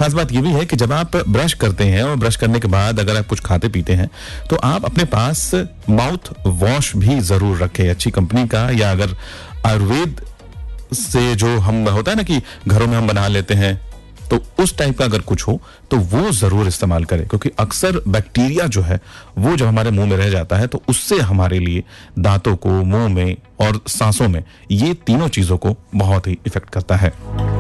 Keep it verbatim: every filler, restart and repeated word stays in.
खास बात ये भी है कि जब आप ब्रश करते हैं और ब्रश करने के बाद अगर आप कुछ खाते पीते हैं तो आप अपने पास माउथ वॉश भी जरूर रखें, अच्छी कंपनी का, या अगर आयुर्वेद से जो हम होता है ना कि घरों में हम बना लेते हैं, तो उस टाइप का अगर कुछ हो तो वो जरूर इस्तेमाल करें, क्योंकि अक्सर बैक्टीरिया जो है वो जब हमारे मुंह में रह जाता है तो उससे हमारे लिए दांतों को, मुंह में और सांसों में, ये तीनों चीजों को बहुत ही इफेक्ट करता है।